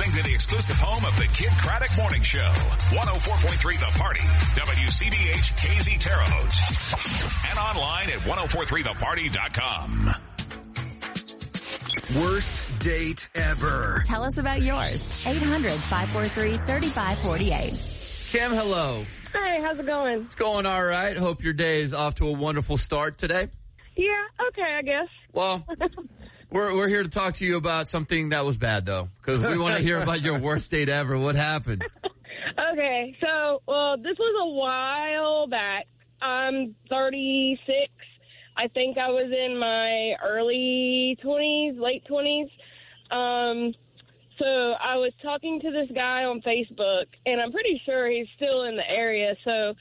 listening to the exclusive home of the Kid Craddock Morning Show. 104.3 The Party. WCBH KZ Terre Haute. And online at 1043theparty.com. Worst date ever. Tell us about yours. 800-543-3548. Kim, hello. Hey, how's it going? It's going all right. Hope your day is off to a wonderful start today. Yeah, okay, I guess. Well, we're here to talk to you about something that was bad, though, because we want to hear about your worst date ever. What happened? Okay, so, this was a while back. I'm 36. I think I was in my early 20s, late 20s. So I was talking to this guy on Facebook, and I'm pretty sure he's still in the area. So,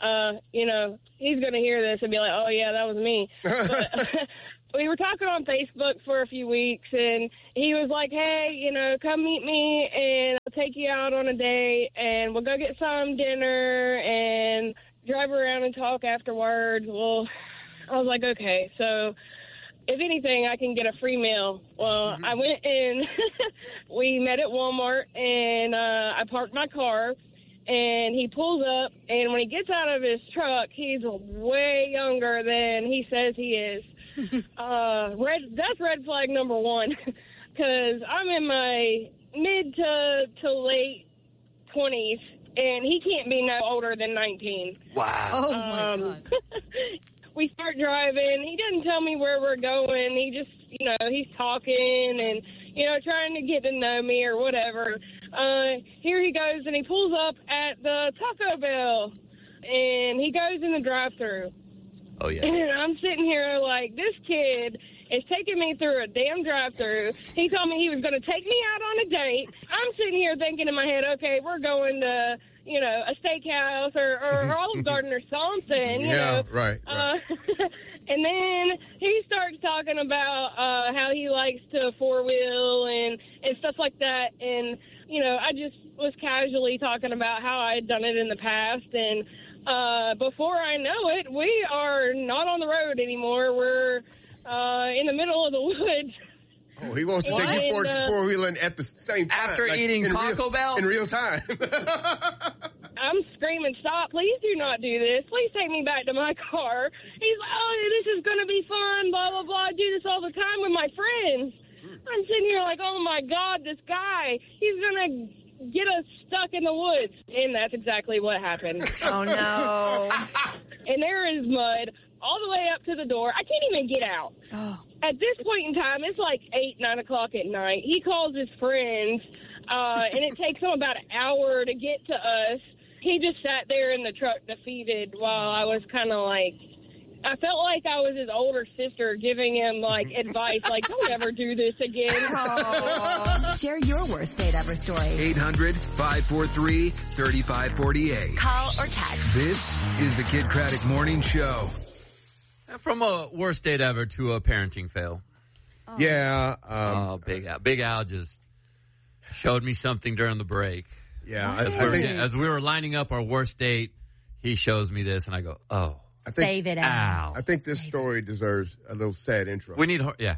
he's going to hear this and be like, oh, yeah, that was me. But we were talking on Facebook for a few weeks, and he was like, hey, come meet me, and I'll take you out on a date, and we'll go get some dinner and drive around and talk afterwards. Well, I was like, okay, so if anything, I can get a free meal. Well, I went in, we met at Walmart, and I parked my car, and he pulls up, and when he gets out of his truck, he's way younger than he says he is. That's red flag number one, because I'm in my mid to late 20s, and he can't be no older than 19. Wow. Oh, my God. We start driving. He doesn't tell me where we're going. He just, he's talking and, trying to get to know me or whatever. Here he goes, and he pulls up at the Taco Bell, and he goes in the drive-thru. Oh, yeah. And I'm sitting here like, this kid is taking me through a damn drive-thru. He told me he was going to take me out on a date. I'm sitting here thinking in my head, okay, we're going to, a steakhouse or Olive Garden or something. Right. And then he starts talking about how he likes to four-wheel and stuff like that. And, I just was casually talking about how I had done it in the past. And before I know it, we are not on the road anymore. We're in the middle of the woods. Oh, he wants to take you four-wheeling at the same time. After eating Taco Bell? In real time. I'm screaming, stop, please do not do this. Please take me back to my car. He's like, oh, this is going to be fun, blah, blah, blah. I do this all the time with my friends. I'm sitting here like, oh, my God, this guy, he's going to get us stuck in the woods. And that's exactly what happened. Oh, no. And there is mud all the way up to the door. I can't even get out. Oh. At this point in time, it's like 8, 9 o'clock at night. He calls his friends, and it takes him about an hour to get to us. He just sat there in the truck defeated while I was kind of like, I felt like I was his older sister giving him, advice, don't ever do this again. Oh. Share your worst date ever story. 800-543-3548. Call or text. This is the Kid Craddock Morning Show. From a worst date ever to a parenting fail. Oh. Yeah. Big Al. Big Al just showed me something during the break. Yeah. As we were lining up our worst date, he shows me this, and I go, oh. Save it out. I think this story deserves a little sad intro. We need, yeah.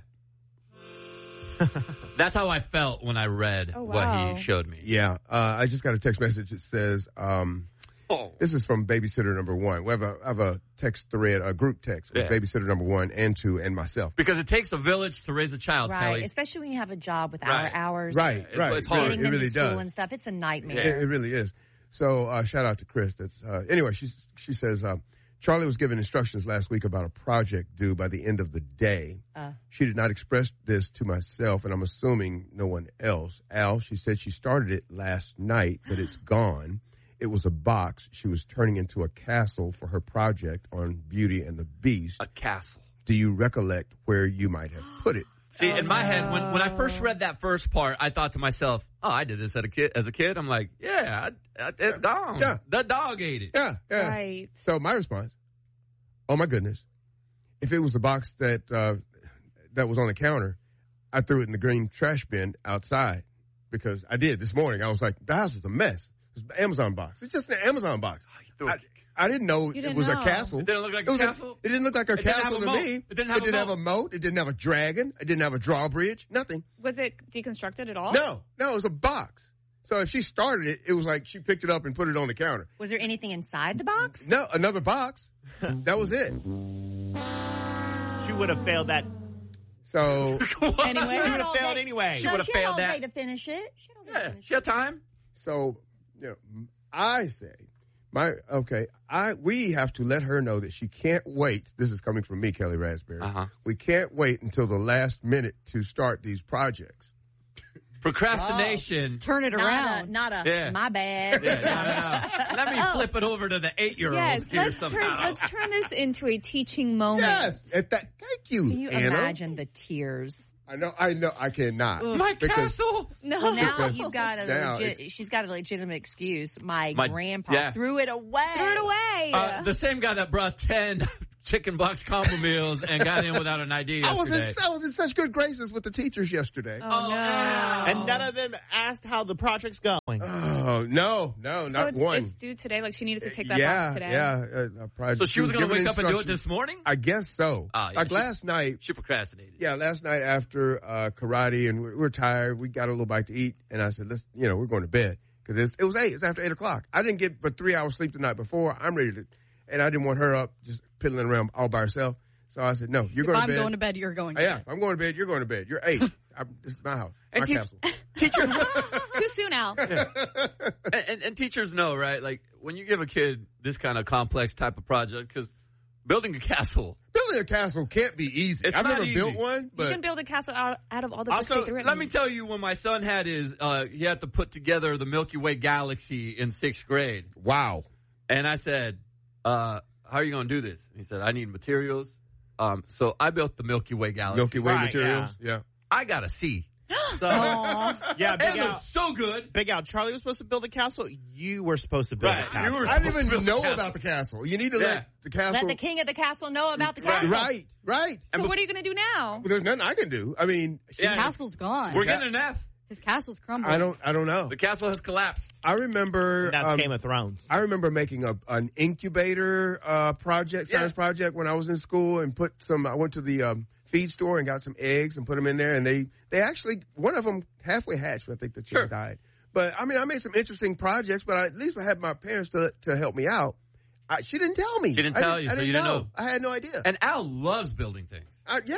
That's how I felt when I read what he showed me. Yeah. I just got a text message that says, this is from babysitter number 1. We have a text thread, a group text with babysitter number 1 and 2 and myself. Because it takes a village to raise a child, right. Kelly. Especially when you have a job with our hours. Right. It's hard. Getting them it really to school does. and stuff. It's a nightmare. It really is. So, shout out to Chris. That's, anyway, she says, Charlie was given instructions last week about a project due by the end of the day. She did not express this to myself, and I'm assuming no one else. Al, she said she started it last night, but it's gone. It was a box she was turning into a castle for her project on Beauty and the Beast. A castle. Do you recollect where you might have put it? See, in my head, when I first read that first part, I thought to myself, oh, I did this as a kid. I'm like, it's gone. Yeah. The dog ate it. Yeah. Right. So my response, oh my goodness. If it was a box that was on the counter, I threw it in the green trash bin outside because I did this morning. I was like, the house is a mess. It's an Amazon box. It's just an Amazon box. I didn't know You it didn't was a know. castle. It didn't look like a castle? It didn't look like a It didn't castle have a to moat. me. It didn't have a moat. It didn't have a dragon. It didn't have a drawbridge. Nothing. Was it deconstructed at all? No, it was a box. So if she started it, it was like she picked it up and put it on the counter. Was there anything inside the box? No, another box. That was it. She would have failed that. So Anyway. She would have failed anyway. She would have failed She had all that. day to finish it. Yeah, she had time. So, I say, we have to let her know that she can't wait. This is coming from me, Kelly Raspberry. We can't wait until the last minute to start these projects. Procrastination. Turn it around. Not a Yeah. my bad. No. Let me flip it over to the 8-year-old Yes, here let's somehow. turn this into a teaching moment. Yes, thank you, Can you Anna. imagine the tears? I know, I cannot. My Because- castle. No. Well, now Because you've got now she's got a legitimate excuse. My My- grandpa yeah. threw it away. Throw it away. The same guy that brought 10 chicken box combo meals and got in without an ID I was yesterday. in such good graces with the teachers yesterday. oh, no. And none of them asked how the project's going. Oh, no, So not one. it's due today. Like she needed to take that yeah, box today. yeah. Project. So she was going to given wake up and do it instructions. this morning? I guess so. Yeah, Like last night. She procrastinated. Yeah, last night after karate, and we're tired. We got a little bite to eat, and I said, we're going to bed because it was 8. It's after 8 o'clock. I didn't get but 3 hours sleep the night before. I'm ready to, and I didn't want her up just piddling around all by herself. So I said, no, you're going to bed. I'm going to bed, you're going to Yeah, bed. if I'm going to bed, you're going to bed. You're 8. This is my house, And my castle. Too soon, Al. And teachers know, right? Like, when you give a kid this kind of complex type of project, because building a castle. Building a castle can't be easy. It's I've not never easy. built one, You but can build a castle out of all the books Also, they threw at let me tell you, when my son had he had to put together the Milky Way galaxy in 6th grade. wow. And I said, how are you going to do this? He said, I need materials. So I built the Milky Way galaxy. Milky Way Right, materials. Yeah. I got a C. So, yeah, It Big Al, looked so good. Big Al, Charlie was supposed to build a castle. You were supposed to build Right. a castle. You were I didn't supposed to even build know a castle. about the castle. You need to Yeah. let the castle. Let the king of the castle know about the castle. Right. So what are you going to do now? Well, there's nothing I can do. I mean, Yeah. Castle's gone. We're getting an F. His castle's crumbling. I don't know. The castle has collapsed. I remember. That's Game of Thrones. I remember making an incubator science project when I was in school, and I went to the feed store and got some eggs and put them in there, and they actually, one of them halfway hatched. I think the chicken died. But I mean, I made some interesting projects, but at least I had my parents to help me out. She didn't tell me. She didn't tell you, so you didn't know. I had no idea. And Al loves building things. Yeah.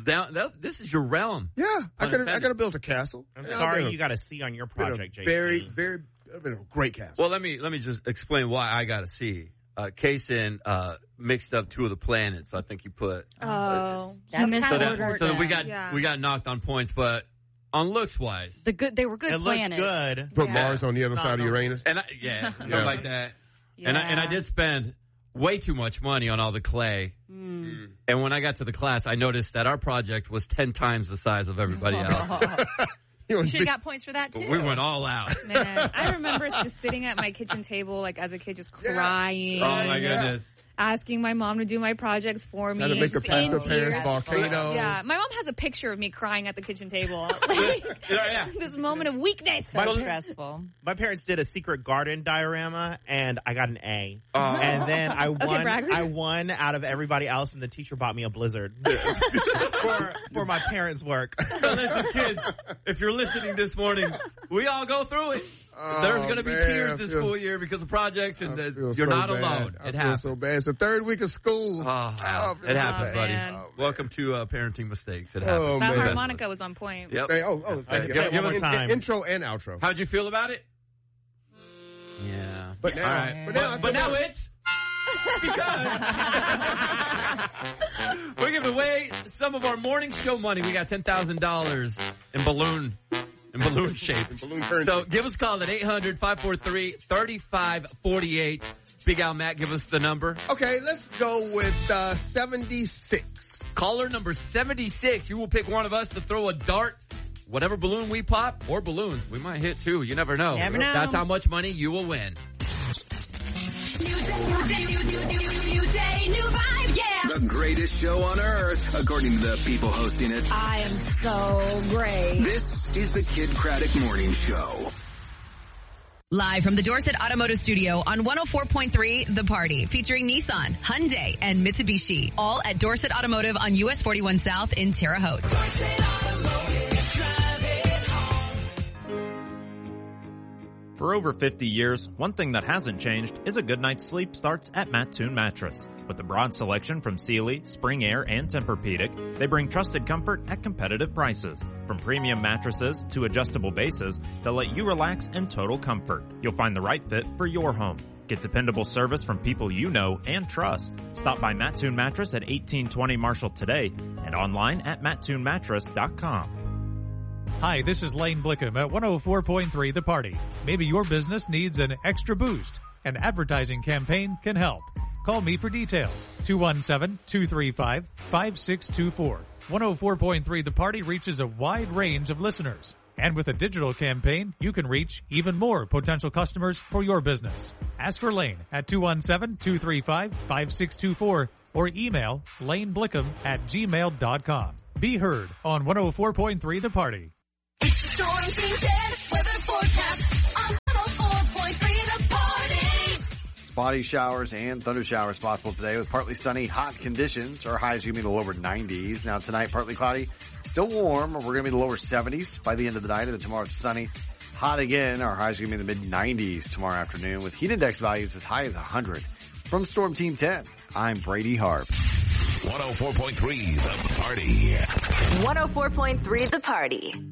This is your realm. Yeah. I Pun could intended. have built a castle. I'm Yeah, sorry I've you got a C on your been a project, JC. very, very, I've been a great castle. Well, let me just explain why I got a C. Kaysen mixed up 2 of the planets. So I think he put. Oh. That's missed kind the of order. So we Yeah. got knocked on points, but on looks wise, They were good It looked planets. good. Put Yeah. Mars on the other side of Uranus. and something like that. And I did spend way too much money on all the clay. And when I got to the class, I noticed that our project was 10 times the size of everybody else. You should have got points for that, too. We went all out. Man, I remember just sitting at my kitchen table, like as a kid, just crying. Oh my goodness. Asking my mom to do my projects for me. Trying to make a just in Pastor Paris tears. volcano. Yeah, my mom has a picture of me crying at the kitchen table. Like, Yeah. this moment of weakness. So stressful. My parents did a secret garden diorama, and I got an A. Oh. And then I won. bragger. I won out of everybody else, and the teacher bought me a Blizzard for my parents' work. So listen, kids, if you're listening this morning, we all go through it. There's going to be man, tears I this feel- school year because of projects, and I feel you're so not bad. alone. I It feel happens. so bad. It's the 3rd week of school. Oh, I feel it so happens, bad. buddy. man. Welcome to parenting mistakes. It happens. Oh, That man. harmonica was on point. Yep. Hey, thank you. Give it one more time. Intro and outro. How'd you feel about it? Yeah. But now, All right. but now, It's because we're giving away some of our morning show money. We got $10,000 in balloon shape. balloon currency. So give us a call at 800-543-3548. Big Al Matt, give us the number. Okay, let's go with 76. Caller number 76. You will pick one of us to throw a dart. Whatever balloon we pop, or balloons, we might hit too. You never know. Never know. That's how much money you will win. New day, new vibe, yeah. The greatest show on earth, according to the people hosting it. I am so great. This is the Kid Craddock Morning Show. Live from the Dorset Automotive Studio on 104.3 The Party, featuring Nissan, Hyundai, and Mitsubishi, all at Dorset Automotive on US 41 South in Terre Haute. For over 50 years, one thing that hasn't changed is a good night's sleep starts at Mattoon Mattress. With a broad selection from Sealy, Spring Air, and Tempur-Pedic, they bring trusted comfort at competitive prices. From premium mattresses to adjustable bases, they'll let you relax in total comfort. You'll find the right fit for your home. Get dependable service from people you know and trust. Stop by Mattoon Mattress at 1820 Marshall today and online at mattoonmattress.com. Hi, this is Lane Blickham at 104.3 The Party. Maybe your business needs an extra boost. An advertising campaign can help. Call me for details. 217-235-5624. 104.3 The Party reaches a wide range of listeners. And with a digital campaign, you can reach even more potential customers for your business. Ask for Lane at 217-235-5624 or email laneblickham@gmail.com. Be heard on 104.3 The Party. Storm Team 10 weather forecast on 104.3 The Party. Spotty showers and thunder showers possible today with partly sunny, hot conditions. Our highs are going to be in the lower 90s. Now tonight, partly cloudy, still warm. We're going to be in the lower 70s by the end of the night. And then tomorrow it's sunny, hot again. Our highs are going to be in the mid-90s tomorrow afternoon with heat index values as high as 100. From Storm Team 10, I'm Brady Harp. 104.3 The Party. 104.3 The Party.